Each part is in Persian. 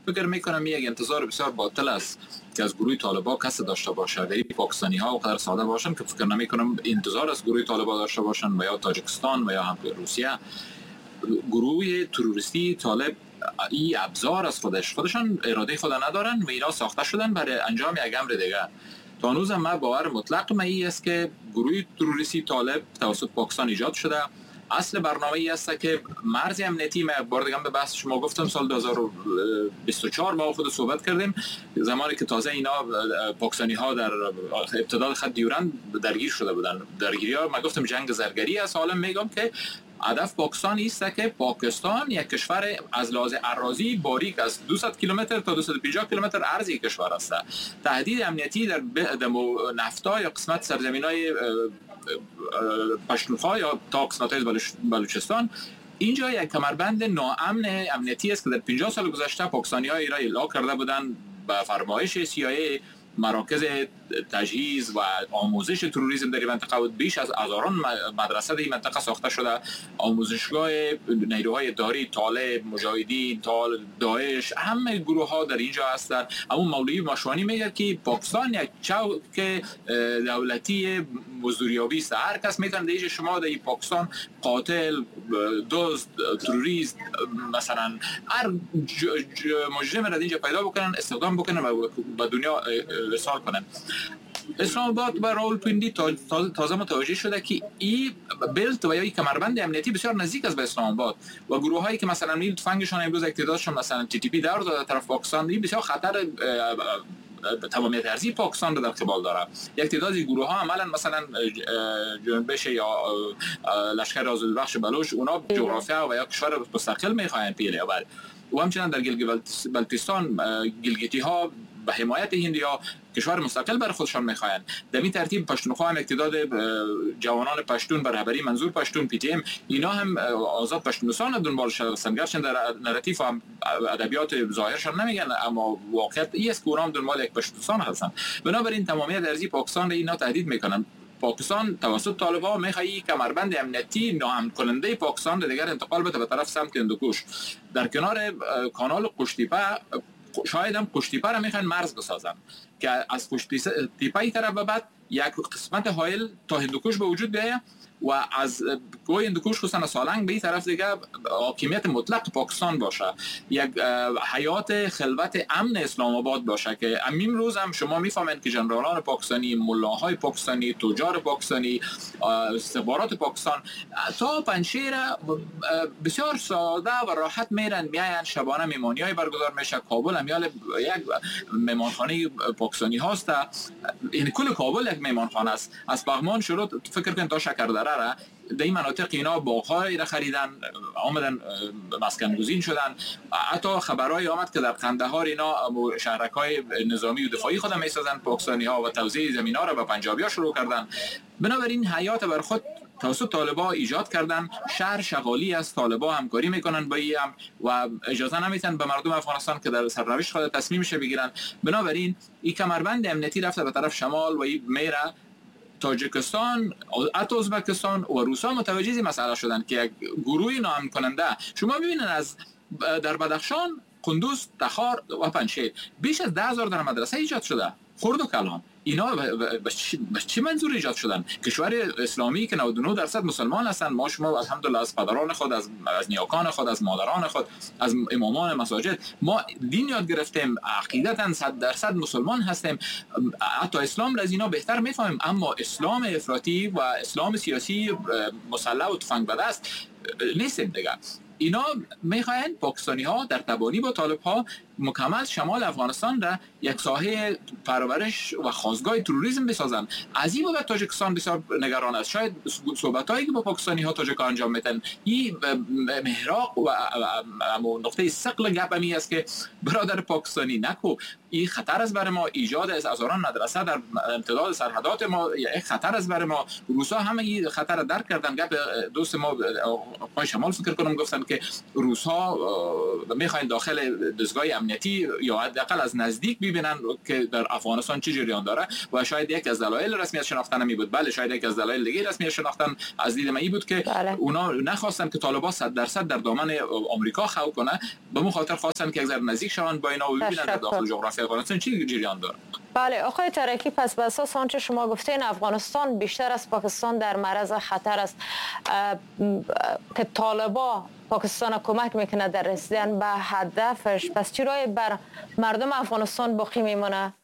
فکر میکنم یک انتظار بسیار باطل است که از گروه طالبان کسی داشته باشه. ولی پاکستانی ها اونقدر ساده باشن که فکر نمیکنم انتظار از گروه طالبان داشته باشن و یا تاجیکستان و یا هم روسیه. گروه تروریستی طالب این ابزار از خودشان اراده خود ندارن و اینا ساخته شدن برای انجام یک امر دیگه. تا هنوز ما باور مطلق این است که گروه تروریستی طالب توسط پاکستان ایجاد شده. اصل برنامه ای است که مرز امنیتی، ما بار دیگه به بحث شما گفتم سال 2024 ما خود صحبت کردیم، زمانی که تازه اینا پاکستانی ها در ابتدای خط دیورند درگیر شده بودن. درگیری ها ما گفتم جنگ زرگری است. حالا میگم که هدف پاکستان است که پاکستان یک کشور از لحاظ اراضی باریک از 200 کیلومتر تا 250 کیلومتر عرض کشور است. تهدید امنیتی در نفتا یا قسمت سرزمینای پشتونخوا یا تا قسمت‌های بلوچستان، اینجا یک کمربند ناامن امنیتی است که در 50 سال گذشته پاکستانی‌ها را اعلام کرده بودند به فرمایش CIA. مراکز تجهیز و آموزش تروریسم در این منطقه بود. بیش از هزاران مدرسه در این منطقه ساخته شده. آموزشگاه نیروهای اداری، طالب، مجاهدین، داعش، همه گروه ها در اینجا هستند. اما مولوی مشوانی میگه که پاکستان یک چوک دولتی مزدوریابی است. هر کس میتونه دیگه شما در پاکستان قاتل، دزد، تروریست، مثلا هر مجرم را اینجا پیدا بکنن، استخدام بکنن و به دنیا ارسال کنن. اسلام آباد و راولپنڈی تازه متوجه شده که این بلت و یا این کمربند امنیتی بسیار نزدیک است به اسلام آباد و گروه هایی که مثلا میل تفنگشان امروز اقتدارشون مثلا TTP دور داده طرف پاکستان، این بسیار خطر تمامیت ارضی پاکستان را در قبال داره. یک تعداد از گروه ها عملا مثلا جنبش یا لشکر آزادی بخش بلوچ، اونا جغرافیا و یا کشور مستقل میخواین پیله و همچنین در بلتستان گیلگیتی ها به حمایت هندیا کشور مستقل بر خودشان میخواین. در این ترتیب پشتونخوا هم اقتداد جوانان پشتون بر رهبری منظور پشتون PTM، اینا هم آزاد پشتونستان دنبالش هستند. گرچه در نراتیو هم ادبیات ظاهرشان نمیگن، اما واقعیت این است که اونها هم دنبال یک پشتونستان هستند. بنابراین تمامیت ارضی پاکستان را اینا تهدید میکنن. پاکستان توسط طالبان میخواد کمربند امنیتی ناامن کننده پاکستان را دیگر انتقال بده به طرف سمت هندوکش. در کنار کانال قشتیپه شاید هم قشتیپه را میخوان مرز بسازن که از قشتیپه طرف به بعد یک قسمت حائل تا هندوکش به وجود بیاید و از کوه هندوکش خصوصا سالنگ به این طرف دیگه حاکمیت مطلق پاکستان باشه، یک حیات خلوت امن اسلام آباد باشه. که امیم روز هم شما میفهمید که جنرالان پاکستانی، ملاهای پاکستانی، تجار پاکستانی، استخبارات پاکستان تا پنجشیر بسیار ساده و راحت میرن میاین، شبانه مهمانی‌های برگزار میشه. کابل هم یک مهمانخانه پاکستانی هست. این کل کابل یک مهمانخانه است. از بغمان شروع فکر کنید تا شکردره را در این مناطق اینا باغ‌های را خریدن، آمدن مسکن گزین شدن. حتی خبرهای آمد که در قندهار اینا شهرک‌های نظامی و دفاعی خود میسازن پاکستانی‌ها و توزیع زمینا را به پنجابی‌ها شروع کردن. بنابراین حیات بر خود توسط طالبان ایجاد کردن. شهر شغالی از طالبان همکاری میکنن با ایم و اجازه نمیتن به مردم افغانستان که در سرنوشت خود تصمیمش بگیرن. بنابراین این کمربند امنیتی رفته به طرف شمال و این میره تاجیکستان، ازبکستان و روسیه متوجه این مسئله شدن که یک گروه ناامن کننده. شما ببینید از در بدخشان، قندوز، تخار و پنجشیر بیش از 10,000 در مدرسه ایجاد شده. خرد و کلان اینا به چه منظور ایجاد شدن؟ کشور اسلامی که 99% مسلمان هستند. ما شما الحمدلله از پدران خود، از نیاکان خود، از مادران خود، از امامان مساجد ما دین یاد گرفتیم، عقیدتاً 100% مسلمان هستیم. حتی اسلام را از اینا بهتر میفهمیم. اما اسلام افراطی و اسلام سیاسی مسلح و تفنگ به دست نیستیم دیگه. اینا میخواین پاکستانی ها در تبانی با طالب ها مکمل شمال افغانستان را یک ساحه پرورش و خاصگاه تروریسم بسازن. از این بابت تاجیکستان بسیار نگران است. شاید صحبتایی که با پاکستانی ها تاجیک‌ها انجام میدن این محراق و نقطه ثقل گپ می است که برادر پاکستانی نکو، این خطر است برای ما. ایجاد از هزاران مدرسه در امتداد سرحدات ما یک خطر است برای ما. روسا همه این خطر درک کردن. گپ دوست ما پای شمال فکر کنم گفتن که روس ها میخواین داخل دستگاه امنیتی یا حداقل از نزدیک ببینن که در افغانستان چه جریان داره و شاید یک از دلایل رسمیت شناختن می بود. بله شاید یک از دلایل دیگه رسمیت شناختن از دید من این بود که اونا نخواستن که طالبان 100% در دامن آمریکا خو کنه، به مو خاطر خواستن که یک ذره نزدیک شوند با اینا و ببینن در داخل جغرافیای افغانستان چه جریان داره. بله آقای ترکی، پس به اساس آنچه شما گفتین افغانستان بیشتر از پاکستان در معرض خطر است که طالبان پاکستان کمک میکنه در رسیدن به هدفش، پس چی رای بر مردم افغانستان باقی میمونه؟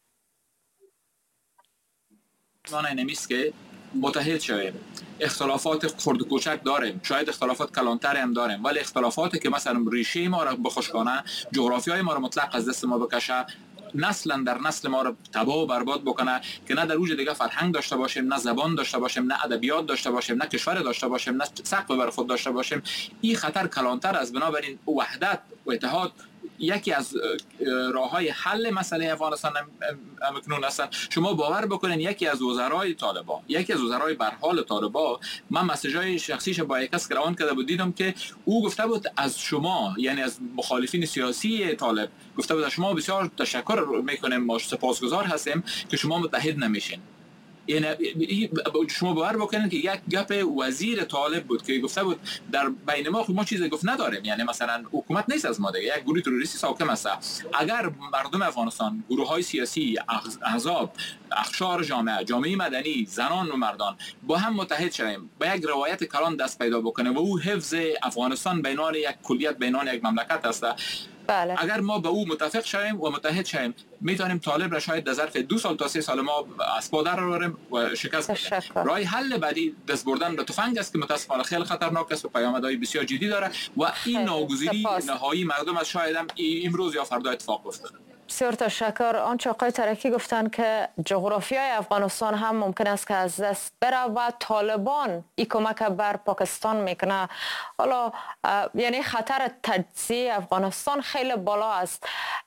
معنی نمیست که متحد شویم. اختلافات خرد و کوچک داریم، شاید اختلافات کلانتر هم داریم، ولی اختلافاتی که مثلا ریشه ما را بخوش کنه، جغرافیای ما را مطلق از دست ما بکشه، نسلا در نسل ما رو تباه و برباد بکنه که نه در اوج دیگه فرهنگ داشته باشیم، نه زبان داشته باشیم، نه ادبیات داشته باشیم، نه کشور داشته باشیم، نه سقف بر خود داشته باشیم. این خطر کلانتر از بنابراین وحدت و اتحاد یکی از راههای حل مسئله افغانستان امکنون هستند. شما باور بکنین یکی از وزرای طالبان، یکی از وزرای برحال طالبان، من مسیجای شخصیش با یک کس روان کرده بود، دیدم که او گفته بود از شما، یعنی از مخالفین سیاسی طالب گفته بود از شما بسیار تشکر میکنیم، ما سپاسگزار هستیم که شما متحد نمیشین. یعنی شما باور بکنید که یک گپ وزیر طالب بود که گفته بود در بین ما چیزی گفت نداریم، یعنی مثلا حکومت نیست از ما دیگه، یک گروه تروریستی حاکم است. اگر مردم افغانستان، گروه‌های سیاسی، احزاب، اقشار جامعه مدنی، زنان و مردان با هم متحد شویم، با یک روایت کلان دست پیدا بکنه و او حفظ افغانستان بینان یک کلیت، بینان یک مملکت است. بله. اگر ما به او متفق شویم و متحد شویم، میتونیم طالب را شاید در ظرف 2 سال تا 3 سال ما از پا در آوریم و شکست بدیم. راه حل بعدی دست بردن به تفنگ است که متاسفانه خیلی خطرناک است و پیامدهای بسیار جدی داره و این ناگزیری نهایی مردم از شاید هم امروز یا فردا اتفاق افتاده. بسیار تشکر. آنچه آقای ترکی گفتن که جغرافیای افغانستان هم ممکن است که از دست بره و طالبان این کمک بر پاکستان میکنه. حالا یعنی خطر تجزیه افغانستان خیلی بالا است.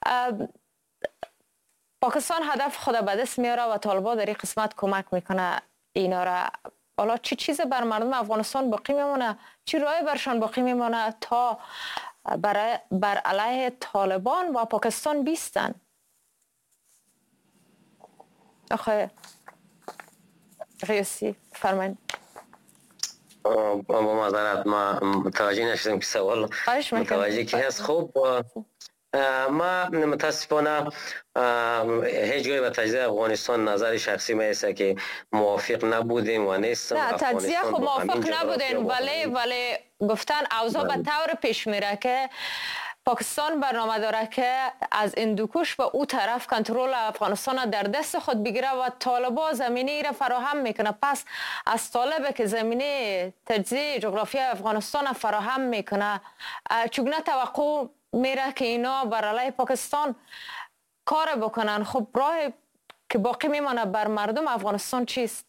پاکستان هدف خود به دست میاره و طالبان در این قسمت کمک میکنه اینا را. حالا چی چیز بر مردم افغانستان باقی میمونه؟ چی راه برشان باقی میمونه تا بر علیه طالبان و پاکستان بیستن؟ آخه ریاسی فرمایید. با معذرت ما متوجه نشدم که سوال متوجه که هست. خوب ما متاسفانه هیچ جایی به تجزیه افغانستان نظر شخصی ما است که موافق نبودیم و نیستم. نه تجزیه خب موافق نبودیم، ولی گفتن اوضاع به طور پیش میره که پاکستان برنامه داره که از هندوکش به او طرف کنترل افغانستان در دست خود بگیره و طالبان زمینه ای را فراهم میکنه. پس از طالبه که زمینه تجزیه جغرافیای افغانستان فراهم میکنه، چگونه توقع میره که اینا بر علیه پاکستان کار بکنن؟ خب راه که باقی میمانه بر مردم افغانستان چیست؟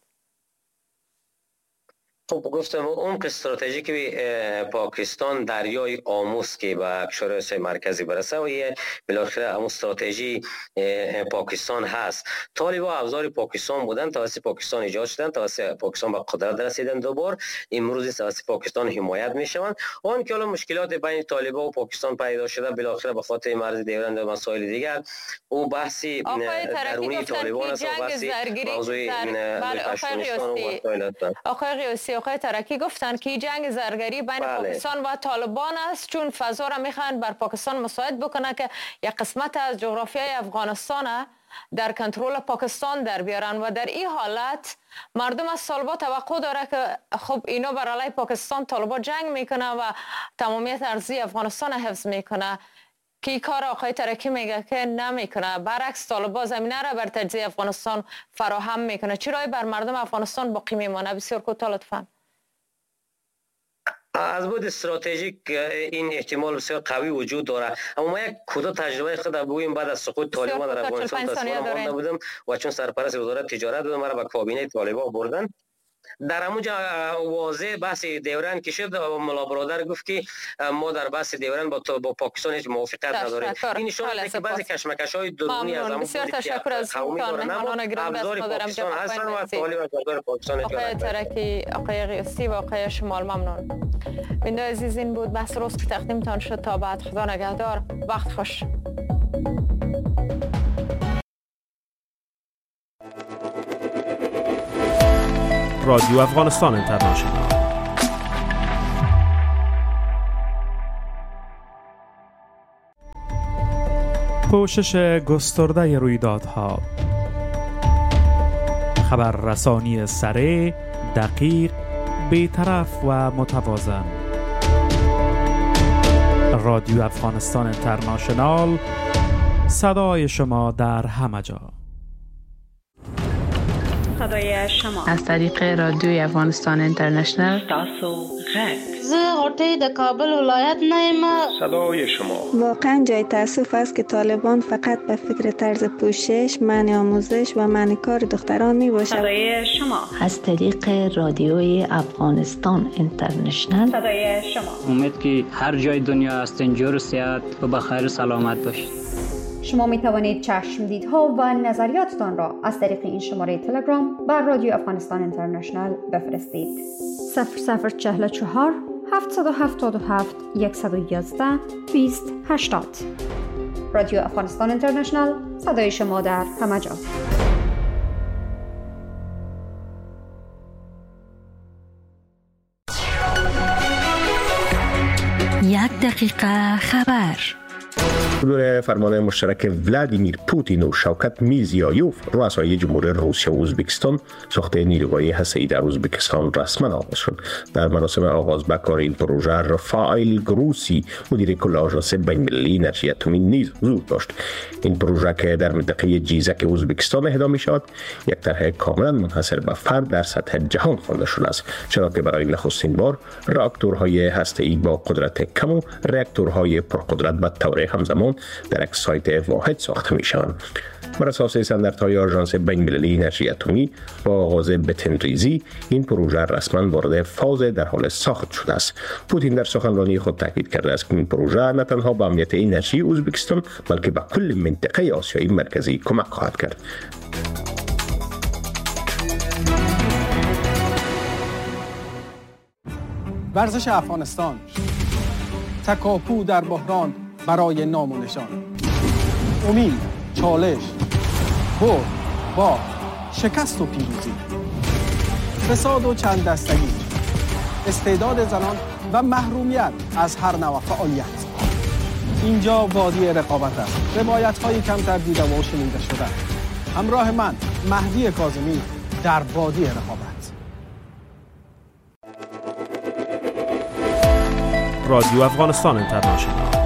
خب گفتم عمق استراتژیک پاکستان دریای آموز که به کشور آسیای مرکزی برسه و یه بالاخره همون استراتژی پاکستان هست. طالبان ابزار پاکستان بودن، توسط پاکستان ایجاد شدن، توسط پاکستان به قدرت رسیدن، دوبار امروز توسط پاکستان حمایت میشوند. آن که حالا مشکلات بین طالبان و پاکستان پیدا شده بالاخره به خاطر مرز دیورند و مسائل دیگر، او بحثی درونی طالبان است و بحثی موضوع آقای ریاسی، آقای ترکی گفتن که جنگ زرگری بین پاکستان و طالبان است، چون فضا را میخوان بر پاکستان مساعد بکنه که یک قسمت از جغرافیای افغانستان در کنترل پاکستان در بیارن و در این حالت مردم از طالبان توقع داره که خب اینا بر علیه پاکستان طالبان جنگ میکنه و تمامیت ارضی افغانستان حفظ میکنه، که این کار آقای ترکی میگه که نمیکنه، برعکس طالبان زمینه را بر تجزیه افغانستان فراهم میکنه. چی راه بر مردم افغانستان باقی میمانه؟ بسیار کوتاه لطفاً. از بود استراتژیک این احتمال بسیار قوی وجود داره، اما ما یک کوتاه تجربه خود بگویم. بعد از سقوط طالبان در افغانستان تصویر مانده بودم و چون سرپرست وزارت تجارت بودم، مرا به کابینه طالبان بردن در همونجا واضح بحث دیورند کشید و ملا برادر گفت که ما در بحث دیورند با پاکستان هیچ موافقت نداریم. این نشان میده که بعضی کشمکش‌های درونی از همون بسیار تشکر از مهمانان گرامی دست مادرم هستن و طالب از نظر پاکستان آقای ترکی، آقای قیاسی و آقای شمال ممنون. بیننده عزیز این بود بحث روز که تقدیمتان شد. تا بعد خدا نگهدار. وقت خوش. رادیو افغانستان اینترنشنال. پوشش گسترده رویدادها، خبررسانی سریع، دقیق، بی‌طرف و متوازن. رادیو افغانستان اینترنشنال، صدای شما در همه جا. صدای شما از طریق رادیوی افغانستان اینترنشنال. تاسو غږ زه غوټۍ د کابل ولایت نه یم. صدای شما واقعا جای تأسف است که طالبان فقط به فکر طرز پوشش، منع آموزش و منع کار دختران می باشد. صدای شما از طریق رادیوی افغانستان اینترنشنال. صدای شما امید که هر جای دنیا هستین جور و صحت و بخیر و سلامت باشید. شما می توانید چشمدیدها و نظریاتتان را از طریق این شماره تلگرام بر رادیو افغانستان اینترنشنال بفرستید. 0044 777 111 2080. رادیو افغانستان اینترنشنال، صدای شما در همه جا. یک دقیقه خبر. صدور فرمان مشترک ولادیمیر پوتین و شوکت میرزیایوف رؤسای جمهور روسیه و ازبکستان ساخت نیروگاه هسته‌ای در ازبکستان رسما آغاز شد. در مراسم آغاز به کار این پروژه رافائل گروسی مدیر کل آژانس بین‌المللی انرژی اتمی نیز حضور داشت. این پروژه که در منطقه جیزک ازبکستان اهدا می‌شود، یک طرح کاملا منحصر به فرد در سطح جهان خوانده شده است، چرا که برای نخستین بار راکتورهای هسته‌ای با قدرت کم و راکتورهای پرقدرت به طور همزمان در یک سایت واحد ساخته می شوند. بر اساس استانداردهای آژانس بین‌المللی انرژی اتمی با آغاز بتن‌ریزی این پروژه رسما وارد فاز در حال ساخت شده است. پوتین در سخنرانی خود تاکید کرده است که این پروژه نه تنها به امنیت انرژی ازبکستان بلکه به کل منطقه آسیای مرکزی کمک خواهد کرد. ورزش افغانستان، تکاپو در بحران برای نام و نشان، امید، چالش، برد، باخت، شکست و پیروزی، فساد و چند دستگی، استعداد زنان و محرومیت از هر نوع فعالیت. اینجا وادی رقابت است. روایت‌های کمتر دیده و شنیده شده. همراه من مهدی کاظمی در وادی رقابت. رادیو افغانستان اینترنشنال.